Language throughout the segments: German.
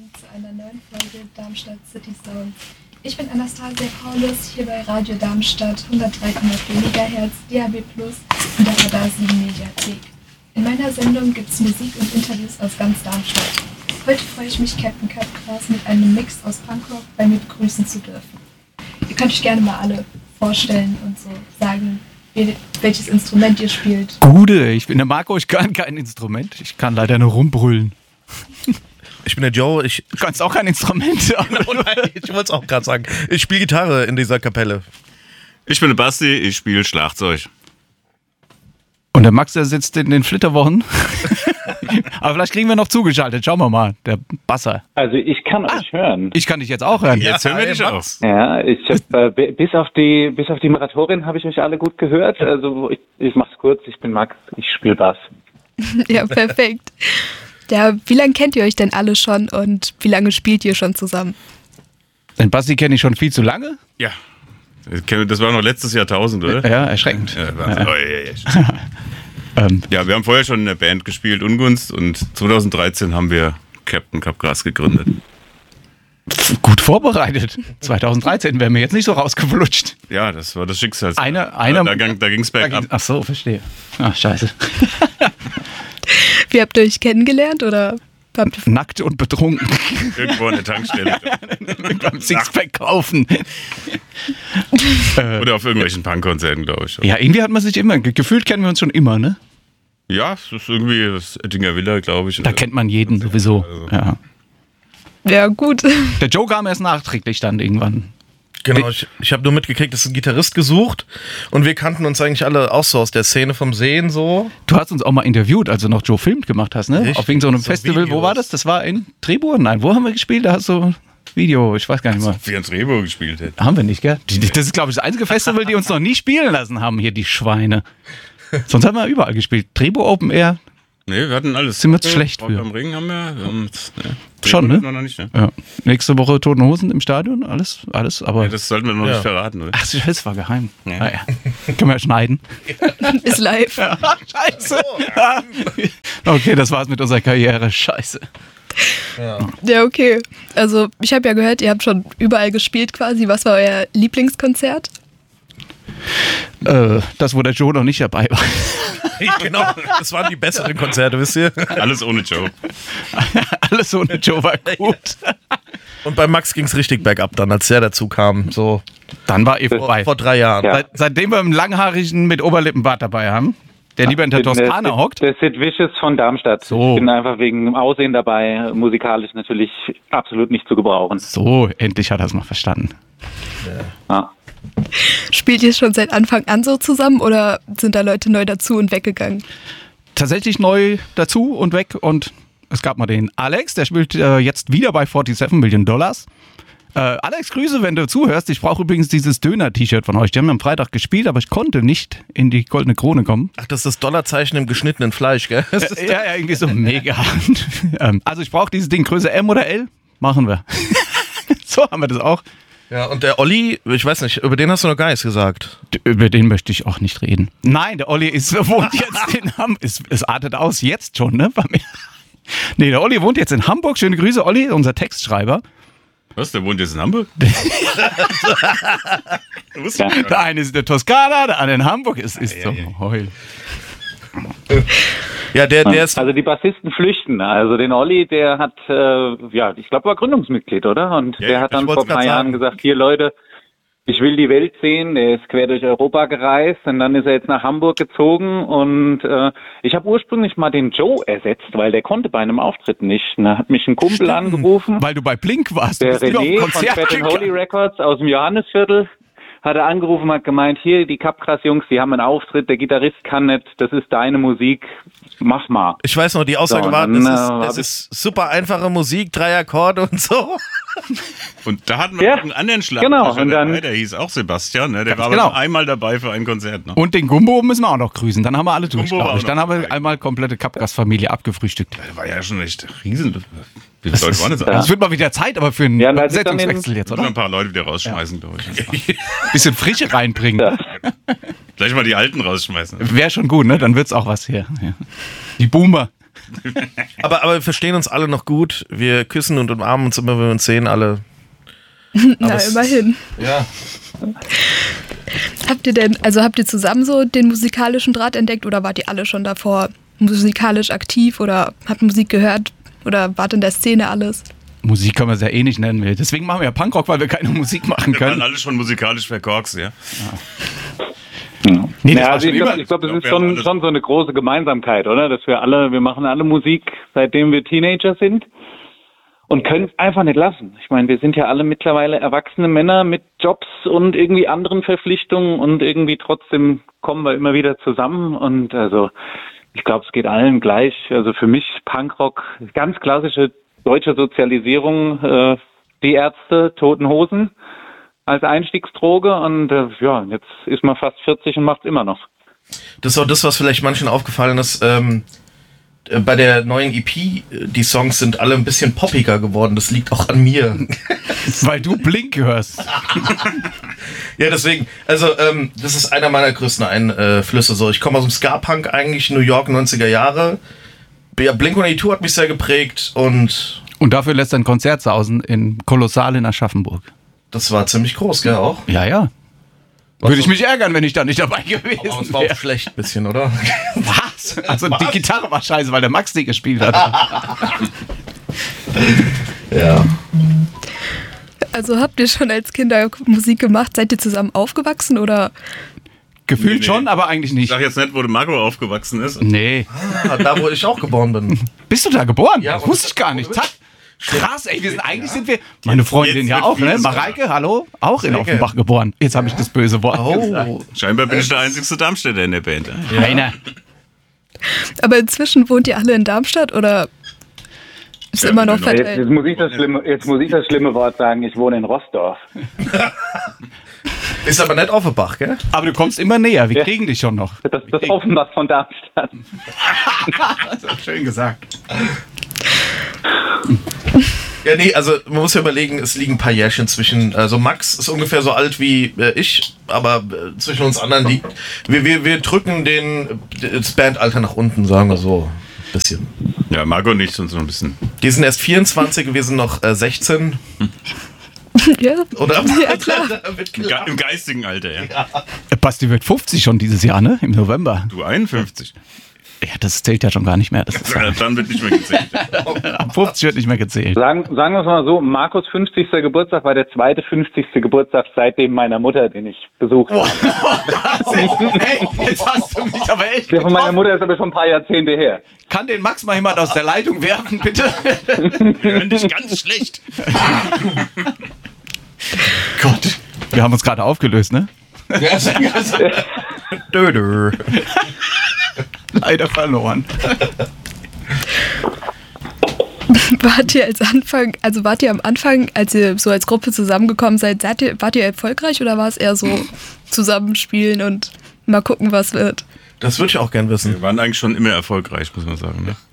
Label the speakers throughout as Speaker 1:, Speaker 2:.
Speaker 1: zu einer neuen Folge Darmstadt City Sounds. Ich bin Anastasia Paulus, hier bei Radio Darmstadt 103,4 MHz, DAB+ und der Radar 7 Mediathek. In meiner Sendung gibt es Musik und Interviews aus ganz Darmstadt. Heute freue ich mich, Captain Cupcast mit einem Mix aus Punkrock bei mir begrüßen zu dürfen. Ihr könnt euch gerne mal alle vorstellen und so sagen, welches Instrument ihr spielt.
Speaker 2: Gude, ich bin der Marco, ich kann kein Instrument. Ich kann leider nur rumbrüllen.
Speaker 3: Ich bin der Joe,
Speaker 2: Du kannst auch kein Instrument.
Speaker 3: Oh nein, ich wollte es auch gerade sagen. Ich spiele Gitarre in dieser Kapelle.
Speaker 4: Ich bin der Basti, ich spiele Schlagzeug.
Speaker 2: Und der Max, der sitzt in den Flitterwochen. Aber vielleicht kriegen wir noch zugeschaltet. Schauen wir mal, der Basser.
Speaker 5: Also ich kann euch hören.
Speaker 2: Ich kann dich jetzt auch hören.
Speaker 4: Jetzt hören wir dich auch.
Speaker 5: Ja, ich hab, bis auf die Moderatorin habe ich euch alle gut gehört. Also ich mach's kurz, ich bin Max, ich spiele Bass.
Speaker 1: Ja, perfekt. Ja, wie lange kennt ihr euch denn alle schon und wie lange spielt ihr schon zusammen?
Speaker 2: Den Basti kenne ich schon viel zu lange.
Speaker 4: Ja. Das war noch letztes Jahrtausend, oder?
Speaker 2: Ja, erschreckend.
Speaker 4: Ja, Wahnsinn. Ja, wir haben vorher schon in der Band gespielt, Ungunst, und 2013 haben wir Captain Cupcast gegründet.
Speaker 2: Gut vorbereitet. 2013 wären wir jetzt nicht so rausgeflutscht.
Speaker 4: Ja, das war das Schicksal.
Speaker 2: Einer,
Speaker 4: da ging es bergab.
Speaker 2: Ach so, verstehe. Ach, scheiße.
Speaker 1: Wie habt ihr euch kennengelernt oder habt ihr
Speaker 2: Nackt und betrunken.
Speaker 4: Irgendwo an der Tankstelle.
Speaker 2: Beim Sixpack kaufen.
Speaker 4: Oder auf irgendwelchen Punkkonzerten, glaube ich.
Speaker 2: Ja, irgendwie hat man sich immer, gefühlt kennen wir uns schon immer, ne?
Speaker 4: Ja, das ist irgendwie das Ettinger Villa, glaube ich.
Speaker 2: Da kennt man jeden sowieso. Ja.
Speaker 1: Ja, gut.
Speaker 2: Der Joe kam erst nachträglich dann irgendwann.
Speaker 3: Genau, ich habe nur mitgekriegt, es ist ein Gitarrist gesucht und wir kannten uns eigentlich alle auch so aus der Szene vom Sehen so.
Speaker 2: Du hast uns auch mal interviewt, als du noch Joe Filmt gemacht hast, ne?
Speaker 3: Richtig,
Speaker 2: Auf irgendeinem so einem
Speaker 3: so
Speaker 2: Festival.
Speaker 3: Videos.
Speaker 2: Wo war das? Das war in Treburg? Nein, wo haben wir gespielt? Da hast du Video, ich weiß gar nicht mehr.
Speaker 4: Wie ans Rebo gespielt hätte.
Speaker 2: Haben wir nicht, gell? Das ist, glaube ich, das einzige Festival, die uns noch nie spielen lassen haben, hier die Schweine. Sonst haben wir überall gespielt. Treburg Open Air.
Speaker 4: Nee, wir hatten alles.
Speaker 2: Sind wir zu schlecht
Speaker 4: Rock
Speaker 2: für.
Speaker 4: am Ring haben wir.
Speaker 2: Schon, ne?
Speaker 4: Noch nicht, ne?
Speaker 2: Ja. Nächste Woche Toten Hosen im Stadion, alles, aber...
Speaker 4: Ja, das sollten wir noch nicht verraten, oder?
Speaker 2: Ach, das war geheim.
Speaker 4: Ja.
Speaker 2: Ah, ja. Können wir schneiden.
Speaker 1: Ist live.
Speaker 2: Scheiße. Okay, das war's mit unserer Karriere. Scheiße.
Speaker 1: Ja, okay. Also ich habe ja gehört, ihr habt schon überall gespielt quasi. Was war euer Lieblingskonzert?
Speaker 2: Das, wo der Joe noch nicht dabei war.
Speaker 3: Genau, das waren die besseren Konzerte, wisst ihr?
Speaker 4: Alles ohne Joe.
Speaker 2: Alles ohne Joe war gut.
Speaker 3: Und bei Max ging es richtig bergab dann, als der dazu kam, so
Speaker 2: Dann war vorbei.
Speaker 3: vor 3 Jahren.
Speaker 5: Ja.
Speaker 2: Seitdem wir einen Langhaarigen mit Oberlippenbart dabei haben, der lieber in der Toskana hockt.
Speaker 5: Der Sid Vicious von Darmstadt.
Speaker 2: So.
Speaker 5: Ich bin einfach wegen dem Aussehen dabei, musikalisch natürlich absolut nicht zu gebrauchen.
Speaker 2: So, endlich hat er es mal verstanden.
Speaker 5: Ja.
Speaker 1: Spielt ihr schon seit Anfang an so zusammen oder sind da Leute neu dazu und weggegangen?
Speaker 2: Tatsächlich neu dazu und weg, und es gab mal den Alex, der spielt jetzt wieder bei 47 Million Dollars. Alex, Grüße, wenn du zuhörst. Ich brauche übrigens dieses Döner-T-Shirt von euch. Die haben am Freitag gespielt, aber ich konnte nicht in die Goldene Krone kommen.
Speaker 3: Ach, das ist das Dollarzeichen im geschnittenen Fleisch, gell?
Speaker 2: Ja, irgendwie so mega. Also ich brauche dieses Ding Größe M oder L. Machen wir. So haben wir das auch.
Speaker 3: Ja, und der Olli, ich weiß nicht, über den hast du noch gar nichts gesagt.
Speaker 2: Über den möchte ich auch nicht reden. Nein, der Olli wohnt jetzt in Hamburg. Es artet aus jetzt schon, ne? Bei mir. Nee, der Olli wohnt jetzt in Hamburg. Schöne Grüße, Olli, unser Textschreiber.
Speaker 4: Was, der wohnt jetzt in Hamburg?
Speaker 2: Der eine ist in der Toskana, der andere in Hamburg. Es ist so heul.
Speaker 3: Ja, der ist.
Speaker 5: Also die Bassisten flüchten. Also den Olli, der hat, ich glaube, war Gründungsmitglied, oder? Und
Speaker 4: Ja,
Speaker 5: der hat dann
Speaker 3: ich
Speaker 5: vor
Speaker 3: wollt's
Speaker 5: ein paar
Speaker 3: grad
Speaker 5: Jahren
Speaker 3: sagen.
Speaker 5: gesagt, hier Leute, ich will die Welt sehen. Der ist quer durch Europa gereist und dann ist er jetzt nach Hamburg gezogen und ich habe ursprünglich mal den Joe ersetzt, weil der konnte bei einem Auftritt nicht. Da hat mich ein Kumpel angerufen,
Speaker 2: Weil du bei Blink warst. Du
Speaker 5: der
Speaker 2: bist lieber auf
Speaker 5: René
Speaker 2: ein
Speaker 5: von
Speaker 2: Konzert
Speaker 5: Fat and Holy
Speaker 2: gegangen.
Speaker 5: Records aus dem Johannesviertel. Hat er angerufen, hat gemeint, hier, die Cupcast-Jungs, die haben einen Auftritt, der Gitarrist kann nicht, das ist deine Musik, mach mal.
Speaker 3: Ich weiß noch, die Aussage
Speaker 5: So,
Speaker 3: war,
Speaker 5: dann,
Speaker 3: das ist super einfache Musik, 3 Akkorde und so.
Speaker 4: Und da hatten wir
Speaker 5: Ja,
Speaker 4: noch einen anderen Schlag.
Speaker 5: genau, und dann-
Speaker 4: Der hieß auch Sebastian, ne? Der war
Speaker 2: genau.
Speaker 4: aber nur einmal dabei für ein Konzert. Ne?
Speaker 2: Und den Gumbo müssen wir auch noch grüßen. Dann haben wir alle durch,
Speaker 4: Gumbo war
Speaker 2: glaube ich.
Speaker 4: auch
Speaker 2: Dann
Speaker 4: noch
Speaker 2: haben wir
Speaker 4: dabei.
Speaker 2: einmal komplette Cupcast-Familie abgefrühstückt.
Speaker 4: Der war ja schon echt riesen. Wie viele Leute waren das?
Speaker 2: Es wird mal wieder Zeit, aber für einen
Speaker 5: Ja, da ist dann
Speaker 2: Besetzungswechsel jetzt,
Speaker 4: Müssen wir
Speaker 2: oder?
Speaker 4: ein paar Leute wieder rausschmeißen, glaube ich.
Speaker 2: Bisschen Frische reinbringen.
Speaker 4: Gleich mal die Alten rausschmeißen.
Speaker 2: Wäre schon gut, ne? Dann wird's auch was hier. Ja. Die Boomer.
Speaker 3: Aber wir verstehen uns alle noch gut. Wir küssen und umarmen uns immer, wenn wir uns sehen, alle.
Speaker 6: Na, immerhin.
Speaker 3: Ja.
Speaker 6: Habt ihr zusammen so den musikalischen Draht entdeckt oder wart ihr alle schon davor musikalisch aktiv oder habt Musik gehört oder wart in der Szene alles?
Speaker 2: Musik können wir es ja eh nicht nennen. Deswegen machen wir ja Punkrock, weil wir keine Musik machen
Speaker 4: Wir waren
Speaker 2: können.
Speaker 4: alle schon musikalisch verkorkst, ja.
Speaker 2: Nee, das
Speaker 5: Ja,
Speaker 2: war
Speaker 5: also
Speaker 2: schon
Speaker 5: ich
Speaker 2: immer.
Speaker 5: glaube, das ist
Speaker 4: wir haben alles-
Speaker 5: schon so eine große Gemeinsamkeit, oder? Dass wir machen alle Musik, seitdem wir Teenager sind und können es einfach nicht lassen. Ich meine, wir sind ja alle mittlerweile erwachsene Männer mit Jobs und irgendwie anderen Verpflichtungen und irgendwie trotzdem kommen wir immer wieder zusammen und also ich glaube, es geht allen gleich. Also für mich Punkrock, ganz klassische deutsche Sozialisierung, die Ärzte, Toten Hosen als Einstiegsdroge und jetzt ist man fast 40 und macht es immer noch.
Speaker 3: Das ist auch das, was vielleicht manchen aufgefallen ist. Bei der neuen EP, die Songs sind alle ein bisschen poppiger geworden. Das liegt auch an mir.
Speaker 2: Weil du Blink hörst.
Speaker 3: Ja, deswegen, also das ist einer meiner größten Einflüsse. So, ich komme aus dem Ska-Punk eigentlich, New York, 90er Jahre. Ja, Blink-182 hat mich sehr geprägt und
Speaker 2: Und dafür lässt er ein Konzert sausen in Kolossal in Aschaffenburg.
Speaker 3: das war ziemlich groß, gell, auch?
Speaker 2: Ja, ja. Würde ich mich ärgern, wenn ich da nicht dabei
Speaker 3: Aber es
Speaker 2: gewesen
Speaker 3: war auch
Speaker 2: wäre.
Speaker 3: schlecht ein bisschen, oder?
Speaker 2: Was? Also die Gitarre war scheiße, weil der Max die gespielt hat.
Speaker 3: Ja.
Speaker 6: Also habt ihr schon als Kinder Musik gemacht? Seid ihr zusammen aufgewachsen oder?
Speaker 2: Gefühlt
Speaker 4: Nee.
Speaker 2: schon, aber eigentlich
Speaker 4: Ich
Speaker 2: nicht.
Speaker 4: sag jetzt nicht, wo der Marco aufgewachsen ist.
Speaker 2: Nee.
Speaker 3: Da, wo ich auch geboren bin.
Speaker 2: Bist du da geboren?
Speaker 3: Ja,
Speaker 2: das wusste ich gar nicht. Zack. Krass, ey, sind wir, meine Freundin
Speaker 4: jetzt
Speaker 2: ja
Speaker 4: wird
Speaker 2: auch, ne?
Speaker 4: vieles
Speaker 2: Mareike, hallo? Auch in
Speaker 3: Sehr
Speaker 2: Offenbach geboren. Jetzt habe ich das böse Wort gesagt.
Speaker 3: Oh.
Speaker 4: Scheinbar bin ich der einzigste Darmstädter in der Band.
Speaker 2: Keiner.
Speaker 6: Aber inzwischen wohnt ihr alle in Darmstadt oder ist
Speaker 4: Ja,
Speaker 6: immer noch
Speaker 4: genau.
Speaker 5: Jetzt
Speaker 6: verteilt?
Speaker 5: muss ich das schlimme Wort sagen, ich wohne in Rossdorf.
Speaker 3: Ist aber nicht Offenbach, gell?
Speaker 2: Aber du kommst immer näher, wir
Speaker 5: Ja.
Speaker 2: kriegen dich schon noch.
Speaker 5: Das Offenbach von Darmstadt.
Speaker 2: Schön gesagt.
Speaker 3: Ja, nee, also man muss ja überlegen, es liegen ein paar Jährchen zwischen. Also Max ist ungefähr so alt wie ich, aber zwischen uns anderen liegt. Wir drücken das Bandalter nach unten, sagen wir so. Bisschen.
Speaker 4: Ja, Marco und ich sind so ein bisschen.
Speaker 3: Die sind erst 24, wir sind noch 16.
Speaker 6: Ja.
Speaker 3: Oder?
Speaker 6: Ja, klar.
Speaker 4: Im geistigen Alter, ja.
Speaker 2: Basti wird 50 schon dieses Jahr, ne? Im November.
Speaker 4: Du 51.
Speaker 2: Ja, das zählt ja schon gar nicht mehr. Das ist,
Speaker 4: Dann wird nicht mehr gezählt.
Speaker 2: ab 50 wird nicht mehr gezählt.
Speaker 5: Sagen wir es mal so, Markus 50. Geburtstag war der zweite 50. Geburtstag seitdem meiner Mutter, den ich besucht habe.
Speaker 2: Hey, jetzt hast du mich aber echt
Speaker 5: Der von meiner
Speaker 2: getroffen.
Speaker 5: Mutter ist aber schon ein paar Jahrzehnte her.
Speaker 2: Kann den Max mal jemand aus der Leitung werfen, bitte?
Speaker 4: Wir hören dich ganz schlecht.
Speaker 2: Gott. Wir haben uns gerade aufgelöst, ne?
Speaker 3: Döder.
Speaker 2: Leider verloren.
Speaker 6: Wart ihr am Anfang, als ihr so als Gruppe zusammengekommen seid, wart ihr erfolgreich oder war es eher so zusammenspielen und mal gucken, was wird?
Speaker 3: Das würde ich auch gern wissen.
Speaker 4: Wir waren eigentlich schon immer erfolgreich, muss man sagen. Ne?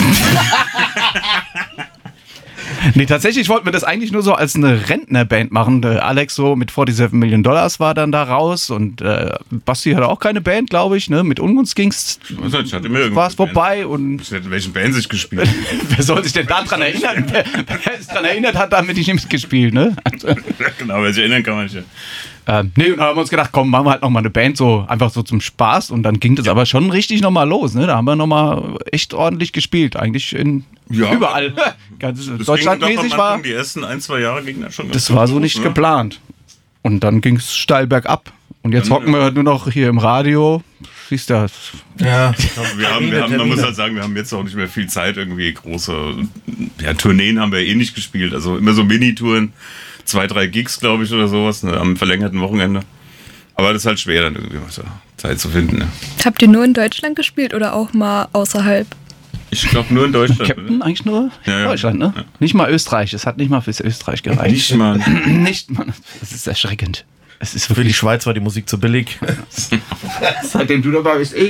Speaker 2: Nee, tatsächlich wollten wir das eigentlich nur so als eine Rentnerband machen. Der Alex so mit 47 Millionen Dollars war dann da raus und Basti hatte auch keine Band, glaube ich. Ne? Mit Ungunst ging's,
Speaker 4: Ich hatte immer
Speaker 2: war es vorbei und
Speaker 4: Ich hätte welchen Band sich gespielt.
Speaker 2: wer soll sich denn daran erinnern? Wer sich daran erinnert hat, damit ich nicht mitgespielt, ne?
Speaker 4: Ja, genau, wer sich erinnern kann man nicht.
Speaker 2: Nee, und dann haben wir uns gedacht, komm, machen wir halt nochmal eine Band, so einfach so zum Spaß. Und dann ging das aber schon richtig nochmal los, ne? Da haben wir nochmal echt ordentlich gespielt, eigentlich
Speaker 4: Ja.
Speaker 2: überall. Ganz
Speaker 4: Das
Speaker 2: deutschlandmäßig
Speaker 4: ging doch am
Speaker 2: war.
Speaker 4: Anfang, die ersten 1-2 Jahre ging das schon ganz
Speaker 2: Das war so
Speaker 4: gut,
Speaker 2: nicht
Speaker 4: ne?
Speaker 2: geplant. Und dann ging es steil bergab. Und jetzt
Speaker 4: Dann,
Speaker 2: hocken wir nur noch hier im Radio. Siehst du das?
Speaker 3: Ja.
Speaker 4: Man muss halt sagen, wir haben jetzt auch nicht mehr viel Zeit, irgendwie große Tourneen haben wir eh nicht gespielt. Also immer so Minitouren, 2-3 Gigs, glaube ich, oder sowas, ne, am verlängerten Wochenende. Aber das ist halt schwer, dann irgendwie was Zeit zu finden. Ne?
Speaker 6: Habt ihr nur in Deutschland gespielt oder auch mal außerhalb?
Speaker 4: Ich glaube nur in Deutschland.
Speaker 2: Captain eigentlich nur
Speaker 4: Ja, ja.
Speaker 2: Deutschland, ne?
Speaker 4: Ja.
Speaker 2: Nicht mal Österreich. Es hat nicht mal fürs Österreich gereicht.
Speaker 4: Nicht mal.
Speaker 2: Nicht mal. Das ist erschreckend. Es ist
Speaker 3: Für die
Speaker 2: wirklich.
Speaker 3: Schweiz war die Musik zu billig.
Speaker 2: Seitdem du dabei bist,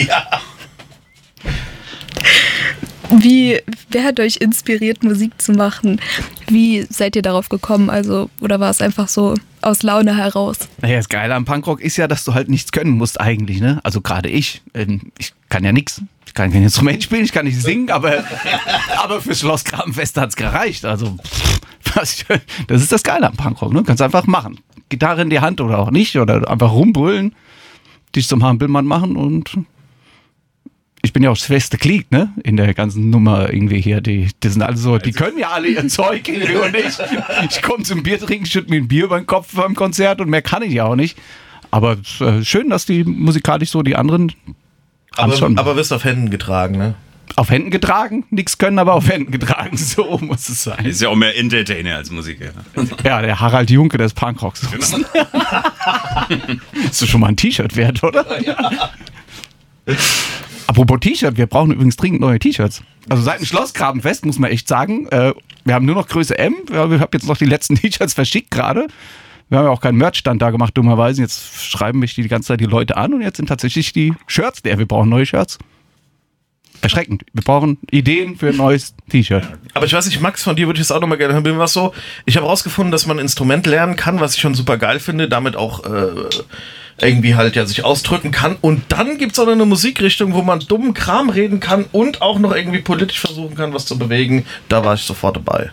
Speaker 6: Wer hat euch inspiriert, Musik zu machen? Wie seid ihr darauf gekommen? Also, oder war es einfach so aus Laune heraus?
Speaker 2: Naja, das Geile am Punkrock ist ja, dass du halt nichts können musst eigentlich, ne? Also gerade ich. Ich kann ja nix. Ich kann kein Instrument spielen, ich kann nicht singen, aber fürs Schloss Grabenfest hat's gereicht. Also, das ist das Geile am Punkrock, ne? Kannst einfach machen. Gitarre in die Hand oder auch nicht, oder einfach rumbrüllen, dich zum Hampelmann machen und ich bin ja auch das feste Glied, ne? In der ganzen Nummer irgendwie hier. Die sind alle so, die können ja alle ihr Zeug irgendwie und ich komme zum Bier trinken, schütte mir ein Bier über den Kopf beim Konzert und mehr kann ich ja auch nicht. Aber schön, dass die musikalisch so die anderen
Speaker 3: aber wirst auf Händen getragen, ne?
Speaker 2: Auf Händen getragen, nichts können, aber auf Händen getragen, so muss es sein.
Speaker 4: Ist ja auch mehr Entertainer als Musiker.
Speaker 2: Ja, der Harald Junke des Punkrocks. Genau. Ist das schon mal ein T-Shirt wert, oder? Ja. Apropos T-Shirt, wir brauchen übrigens dringend neue T-Shirts. Also seit dem Schlossgrabenfest muss man echt sagen, wir haben nur noch Größe M. Ich habe jetzt noch die letzten T-Shirts verschickt gerade. Wir haben ja auch keinen Merchstand da gemacht, dummerweise. Jetzt schreiben mich die ganze Zeit die Leute an und jetzt sind tatsächlich die Shirts der. Wir brauchen neue Shirts. Erschreckend. Wir brauchen Ideen für ein neues T-Shirt.
Speaker 3: Aber ich weiß nicht, Max, von dir würde ich es auch nochmal gerne hören. Was so? Ich habe rausgefunden, dass man ein Instrument lernen kann, was ich schon super geil finde, damit auch irgendwie halt ja sich ausdrücken kann. Und dann gibt es auch noch eine Musikrichtung, wo man dummen Kram reden kann und auch noch irgendwie politisch versuchen kann, was zu bewegen. Da war ich sofort dabei.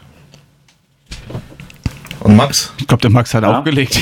Speaker 3: Und Max?
Speaker 2: Ich glaube, der Max hat aufgelegt.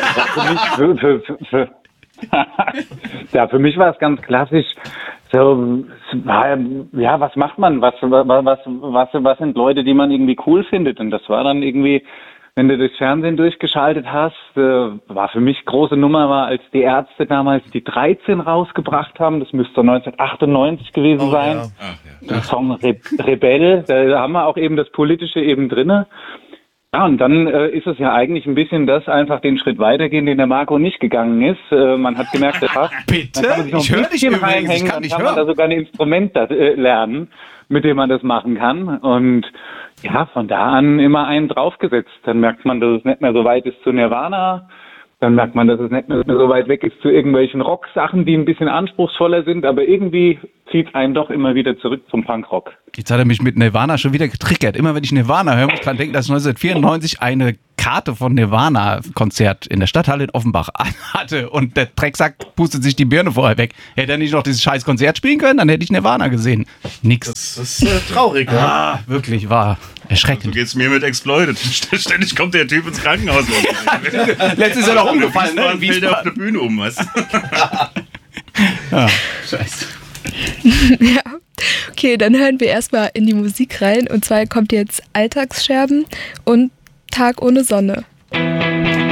Speaker 5: Für mich war es ganz klassisch. So, ja, was macht man? Was sind Leute, die man irgendwie cool findet? Und das war dann irgendwie, wenn du das Fernsehen durchgeschaltet hast, war für mich große Nummer, war, als die Ärzte damals die 13 rausgebracht haben. Das müsste 1998 gewesen sein.
Speaker 3: Ja.
Speaker 5: Der Song Rebell, da haben wir auch eben das Politische eben drinne. Ja, und dann ist es ja eigentlich ein bisschen das, einfach den Schritt weitergehen, den der Marco nicht gegangen ist. Man hat gemerkt, der passt.
Speaker 2: Bitte?
Speaker 5: Dann kann man sich noch
Speaker 2: Ich höre dich übrigens,
Speaker 5: reinhängen,
Speaker 2: ich kann nicht
Speaker 5: dann kann man da sogar ein Instrument lernen, mit dem man das machen kann. Und ja, von da an immer einen draufgesetzt. Dann merkt man, dass es nicht mehr so weit ist zu Nirvana. Dann merkt man, dass es nicht mehr so weit weg ist zu irgendwelchen Rock-Sachen, die ein bisschen anspruchsvoller sind. Aber irgendwie zieht einen doch immer wieder zurück zum Punkrock.
Speaker 2: Jetzt hat er mich mit Nirvana schon wieder getriggert. Immer wenn ich Nirvana höre, muss ich dran denken, dass ich 1994 eine Karte von Nirvana-Konzert in der Stadthalle in Offenbach hatte und der Drecksack pustet sich die Birne vorher weg. Hätte er nicht noch dieses scheiß Konzert spielen können, dann hätte ich Nirvana gesehen. Nix.
Speaker 3: Das ist traurig, ne?
Speaker 2: Ah, wirklich, war erschreckend.
Speaker 4: So geht's mir mit Exploited. Ständig kommt der Typ ins Krankenhaus.
Speaker 2: Letztes Jahr noch umgefallen, ne?
Speaker 4: Dann fällt er auf der Bühne um, weißt du?
Speaker 2: Ja, scheiße.
Speaker 6: Ja, okay, dann hören wir erstmal in die Musik rein. Und zwar kommt jetzt Alltagsscherben und Tag ohne Sonne.